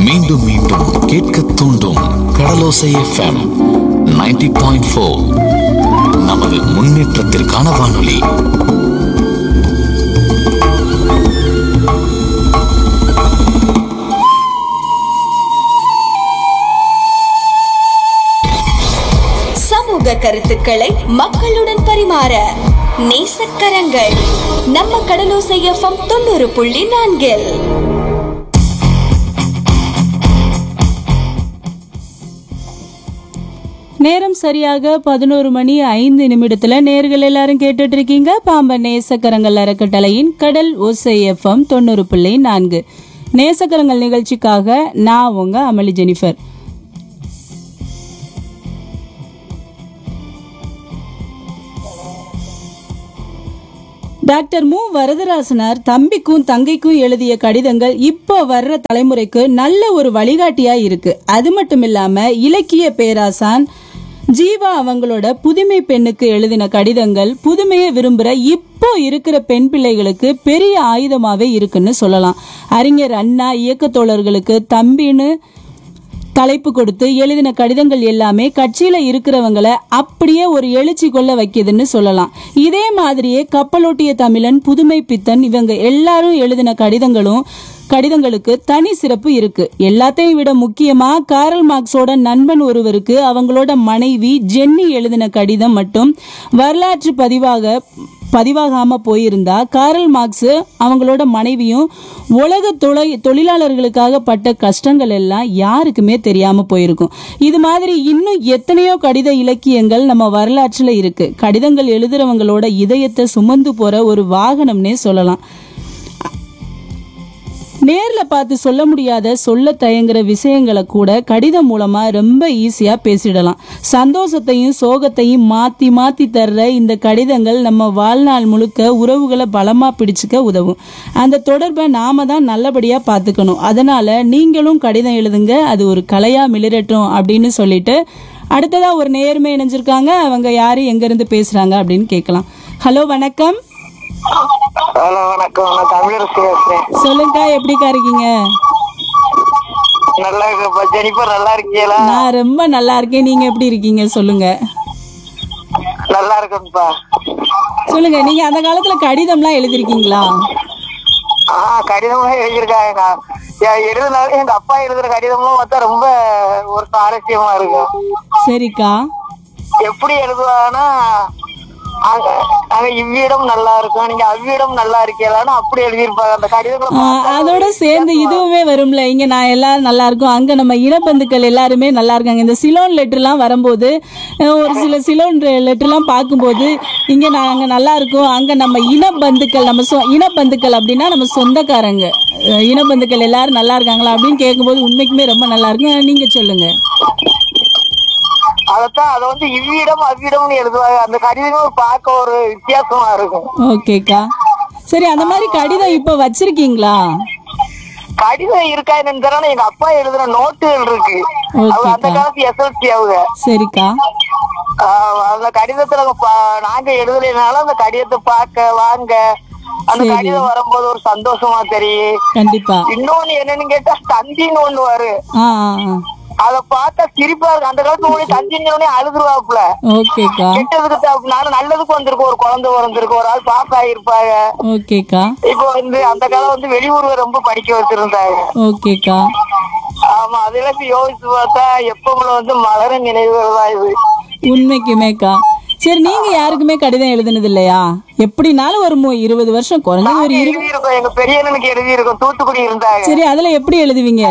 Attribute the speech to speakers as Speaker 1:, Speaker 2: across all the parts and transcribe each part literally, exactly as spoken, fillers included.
Speaker 1: மீண்டும் மீண்டும் கேட்க தூண்டும் கடலோசை எஃப்எம் நைன்டி பாயிண்ட் ஃபோர். நமது முன்னேற்றத்திற்கான வானொலி.
Speaker 2: சமூக கருத்துக்களை மக்களுடன் பரிமாற நேசக்கரங்கள் நம்ம கடலோசை எஃப்எம் தொண்ணூறு புள்ளி நான்கில்.
Speaker 3: நேரம் சரியாக பதினோரு மணி ஐந்து நிமிடத்துல நேர்கள் எல்லாரும் கேட்டுட்டு இருக்கீங்க பாம்பன் நேசக்கரங்கள் அறக்கட்டளையின் கடல் ஓசை எஃப்எம் தொண்ணூறு புள்ளி நான்கு. நேசக்கரங்கள் நிகழ்ச்சிக்காக நான் உங்க அமளி ஜெனிஃபர். டாக்டர் மு வரதராசனார் தம்பிக்கும் தங்கைக்கும் எழுதிய கடிதங்கள் இப்போ வர்ற தலைமுறைக்கு நல்ல ஒரு வழிகாட்டியா இருக்கு. அது மட்டும் இல்லாம இலக்கிய பேராசான் ஜீவா அவங்களோட புதுமை பெண்ணுக்கு எழுதின கடிதங்கள் புதுமையை விரும்புற இப்போ இருக்கிற பெண் பிள்ளைகளுக்கு பெரிய ஆயுதமாவே இருக்குன்னு சொல்லலாம். அறிஞர் அண்ணா இயக்கத்தோழர்களுக்கு தம்பின்னு தலைப்பு கொடுத்து எழுதின கடிதங்கள் எல்லாமே கட்சியில இருக்கிறவங்களை அப்படியே ஒரு எழுச்சி கொள்ள வைக்குதுன்னு சொல்லலாம். இதே மாதிரியே கப்பலோட்டிய தமிழன், புதுமை பித்தன் இவங்க எல்லாரும் எழுதின கடிதங்களும் கடிதங்களுக்கு தனி சிறப்பு இருக்கு. எல்லாத்தையும் விட முக்கியமா காரல் மார்க்ஸோட நண்பன் ஒருவருக்கு அவங்களோட மனைவி ஜென்னி எழுதின கடிதம் மட்டும் வரலாற்று பதிவாக பதிவாகாம போயிருந்தா காரல் மார்க்ஸ் அவங்களோட மனைவியும் உலக தொலை தொழிலாளர்களுக்காக பட்ட கஷ்டங்கள் எல்லாம் யாருக்குமே தெரியாம போயிருக்கும். இது மாதிரி இன்னும் எத்தனையோ கடித இலக்கியங்கள் நம்ம வரலாற்றுல இருக்கு. கடிதங்கள் எழுதுறவங்களோட இதயத்தை சுமந்து போற ஒரு வாகனம்னே சொல்லலாம். நேர்ல பார்த்து சொல்ல முடியாத சொல்ல தயங்குற விஷயங்களை கூட கடிதம் மூலமா ரொம்ப ஈஸியா பேசிடலாம். சந்தோஷத்தையும் சோகத்தையும் மாத்தி மாத்தி தர்ற இந்த கடிதங்கள் நம்ம வாழ்நாள் முழுக்க உறவுகளை பலமா பிடிச்சுக்க உதவும். அந்த தொடர்பை நாம தான் நல்லபடியா பாத்துக்கணும். அதனால நீங்களும் கடிதம் எழுதுங்க, அது ஒரு கலையா மிளிரட்டும் அப்படின்னு சொல்லிட்டு அடுத்ததா ஒரு நேர்மை இணைஞ்சிருக்காங்க. அவங்க யாரு எங்க இருந்து பேசுறாங்க அப்படின்னு கேட்கலாம். ஹலோ, வணக்கம்.
Speaker 4: ஹலோ, வணக்கம். நான் தமிழரசு பேசுறேன்.
Speaker 3: சொல்லுங்க, எப்படிக்கா இருக்கீங்க?
Speaker 4: நல்லா இருக்கப்பா. ஜெனிஃபர் நல்லா இருக்கீங்களா?
Speaker 3: நான் ரொம்ப நல்லா இருக்கேன். நீங்க எப்படி இருக்கீங்க சொல்லுங்க.
Speaker 4: நல்லா இருக்கேன்ப்பா.
Speaker 3: சொல்லுங்க, நீங்க அந்த காலத்துல கடிதம்லாம் எழுதிருக்கீங்களா?
Speaker 4: ஆஹ் கடிதம்லாம் எழுதியிருக்காங்க. எழுதுனாலும் எங்க அப்பா எழுதுற கடிதம்லாம் பார்த்தா ரொம்ப ஒரு சுவாரஸ்யமா இருக்கும்.
Speaker 3: சரிக்கா.
Speaker 4: எப்படி எழுதுவாங்கன்னா, இவ்விடம் நல்லா இருக்கும், நீங்க அவ்விடம் நல்லா இருக்கீங்களான்னு அப்படி எழுதியிருப்பாங்க அந்த கடிதங்களை.
Speaker 3: அதோட சேர்ந்து இதுவுமே வரும்ல, இங்க நான் எல்லாரும் நல்லா இருக்கும், அங்க நம்ம இனபந்துக்கள் எல்லாருமே நல்லா இருக்காங்க. இந்த சிலோன் லெட்டர் எல்லாம் வரும்போது ஒரு சில சிலோன் லெட்டர் எல்லாம் பார்க்கும்போது இங்க நாங்க நல்லா இருக்கோம், அங்க நம்ம இனபந்துக்கள் நம்ம இனபந்துக்கள் அப்படின்னா நம்ம சொந்தக்காரங்க இனபந்துக்கள் எல்லாரும் நல்லா இருக்காங்களா அப்படின்னு கேட்கும்போது உண்மைக்குமே ரொம்ப நல்லா இருக்கும். நீங்க சொல்லுங்க.
Speaker 4: அதத்தான் அதை வந்து இவ்விடம் அவ்விடம்னு எழுதுவாங்க. அந்த கடிதமும் பார்க்க ஒரு வித்தியாசமா இருக்கும்.
Speaker 3: ஓகேக்கா. சரி, அந்த மாதிரி கடிதம் இப்ப வச்சிருக்கீங்களா?
Speaker 4: கடிதம் இருக்கா என்னன்னு தெரியல. எங்க அப்பா எழுதுற நோட்டுகள் இருக்கு. அந்த காலத்து எஸ்எல்சி அவங்க.
Speaker 3: சரிக்கா.
Speaker 4: அந்த கடிதத்துல நாங்க எழுதலைனாலும் அந்த கடிதத்தை பார்க்க வாங்க, அந்த கடிதம் வரும்போது ஒரு சந்தோஷமா தெரியும்.
Speaker 3: கண்டிப்பா.
Speaker 4: இன்னொன்னு என்னன்னு கேட்டா தந்தின்னு ஒண்ணு வரும். அத பார்த்தா சிரிப்பா இருக்கு. அந்த காலத்துல தஞ்சின்னு அழுதுருவாப்புல. கெட்டதுக்கு நானும் நல்லதுக்கு வந்திருக்கும், ஒரு குழந்தை பிறந்திருக்கு, ஒரு ஆள் பாஸ் ஆகிருப்பாங்க. இப்ப வந்து அந்த காலம் வந்து வெளியூர்ல ரொம்ப படிக்க வச்சிருந்தாங்க. ஆமா, அதெல்லாம் யோசிச்சு பார்த்தா எப்பவுமே வந்து மலர நினைவுகள் தான் இது.
Speaker 3: உண்மைக்குமேக்கா. சரி, நீங்க யாருக்குமே கடிதம் எழுதுனது இல்லையா? எப்படினாலும் ஒரு இருபது வருஷம் குறைஞ்ச ஒரு
Speaker 4: எழுதி இருக்கும். எங்க பெரியண்ணனுக்கு எழுதி இருக்கும், தூத்துக்குடி இருந்தாங்க.
Speaker 3: சரி, அதுல எப்படி எழுதுவீங்க?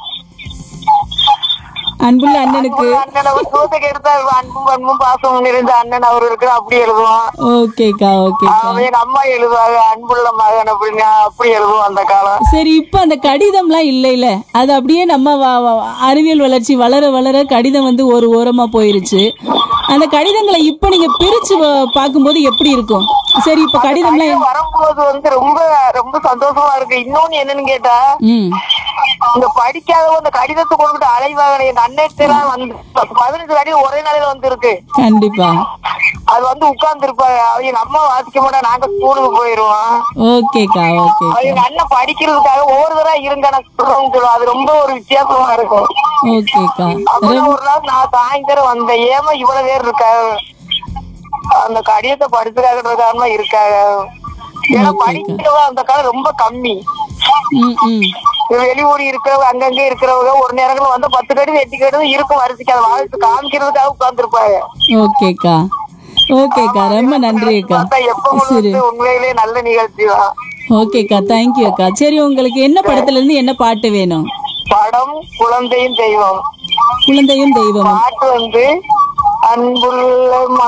Speaker 3: அன்புள்ள அண்ணனுக்கு
Speaker 4: அன்பும் அன்பும் பாசம் நிறைந்த அண்ணன் அவரு இருக்கு, அப்படி எழுதுவோம்.
Speaker 3: ஓகேக்கா. ஓகேக்கா.
Speaker 4: எங்க அம்மா எழுதுவாங்க அன்புள்ள மகன் அப்படின்னு, அப்படி எழுதுவோம் அந்த காலம்.
Speaker 3: சரி, இப்ப அந்த கடிதம்லாம் இல்ல இல்ல அது அப்படியே நம்ம அறிவியல் வளர்ச்சி வளர வளர கடிதம் வந்து ஒரு ஓரமா போயிருச்சு. அந்த கடிதங்களை இப்ப நீங்க பிரிச்சு பார்க்கும்போது எப்படி இருக்கும்? சரி, இப்ப கடிதம்லாம்
Speaker 4: வரும்போது வந்து ரொம்ப ரொம்ப சந்தோஷமா இருக்கு. இன்னொன்னு என்னன்னு கேட்டா, இந்த படிக்காதவங்க இந்த கடிதத்தை கொண்டுட்டு அலைவாங்க. எங்க அண்ணன் வந்து பதினஞ்சு கடிதம் ஒரே நாளையில வந்து இருக்கு.
Speaker 3: கண்டிப்பா.
Speaker 4: அது வந்து உட்கார்ந்து இருப்பாங்க. அவங்க அம்மா வாசிக்க மாட்டா, நாங்க ஸ்கூலுக்கு போயிருவோம்.
Speaker 3: ஓகேக்கா ஓகே.
Speaker 4: அவங்க அண்ணன் படிக்கிறதுக்காக ஒவ்வொரு தடவை இருங்க நான் சொல்றேன்னு சொல்லுவோம். அது ரொம்ப ஒரு வித்தியாசமா இருக்கும்.
Speaker 3: ஓகேக்கா.
Speaker 4: அப்புறம் ஒரு நாள் நான் சாயந்தரம் வந்தேன், ஏமா இவ்வளவு பேர் இருக்காங்க, அந்த கடிதத்தை படிச்சுக்காக காரணமா இருக்காங்க. ஏன்னா படிக்கிறவங்க அந்த காலம் ரொம்ப கம்மி. வெளியூர் இருக்கிறவங்க அங்கங்க இருக்கிறவங்க ஒரு நேரங்கள் வந்து பத்து கடிதம் எட்டு கடிதம் இருக்கும் வரிசைக்கு அதை வாழ்த்து காமிக்கிறதுக்காக உட்கார்ந்து இருப்பாங்க.
Speaker 3: ஓகேக்கா ஓகேக்கா ரொம்ப நன்றி அக்கா. சரி
Speaker 4: உண்மையிலேயே நல்ல நிகழ்ச்சி தான்.
Speaker 3: ஓகேக்கா தேங்க்யூ அக்கா. சரி உங்களுக்கு என்ன படத்துல இருந்து என்ன பாட்டு வேணும்?
Speaker 4: படம் குழந்தையும் தெய்வம்.
Speaker 3: குழந்தையும் தெய்வம்
Speaker 4: பாட்டு வந்து அன்புள்ள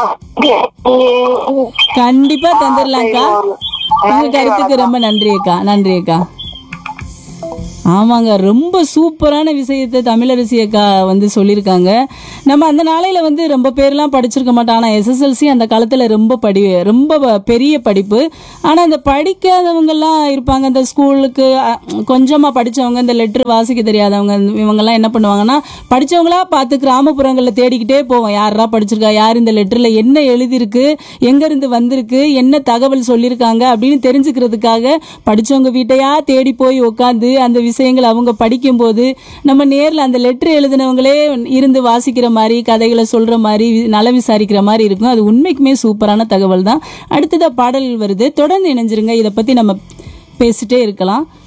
Speaker 3: கண்டிப்பா தந்துடலாம்க்கா. உங்க கருத்துக்கு ரொம்ப நன்றி அக்கா. நன்றி அக்கா. ஆமாங்க, ரொம்ப சூப்பரான விஷயத்தை தமிழரசி அக்கா வந்து சொல்லியிருக்காங்க. நம்ம அந்த நாளையில் வந்து ரொம்ப பேர்லாம் படிச்சிருக்க மாட்டோம். ஆனால் எஸ்எஸ்எல்சி அந்த காலத்தில் ரொம்ப படி ரொம்ப பெரிய படிப்பு. ஆனால் அந்த படிக்காதவங்கெல்லாம் இருப்பாங்க, இந்த ஸ்கூலுக்கு கொஞ்சமாக படித்தவங்க, இந்த லெட்ரு வாசிக்க தெரியாதவங்க, இவங்கெல்லாம் என்ன பண்ணுவாங்கன்னா படித்தவங்களா பார்த்து கிராமப்புறங்களில் தேடிக்கிட்டே போவோம். யாரா படிச்சிருக்கா, யார் இந்த லெட்டரில் என்ன எழுதியிருக்கு, எங்கேருந்து வந்திருக்கு, என்ன தகவல் சொல்லியிருக்காங்க அப்படின்னு தெரிஞ்சுக்கிறதுக்காக படித்தவங்க வீட்டையா தேடி போய் உட்காந்து அந்த விஷயங்கள் அவங்க படிக்கும்போது நம்ம நேரில் அந்த லெட்டர் எழுதினவங்களே இருந்து வாசிக்கிற மாதிரி, கதைகளை சொல்ற மாதிரி, நல விசாரிக்கிற மாதிரி இருக்கும். அது உண்மைக்குமே சூப்பரான தகவல் தான். அடுத்ததா பாடல் வருது, தொடர்ந்து இணைஞ்சிருங்க. இதை பத்தி நம்ம பேசிட்டே இருக்கலாம்.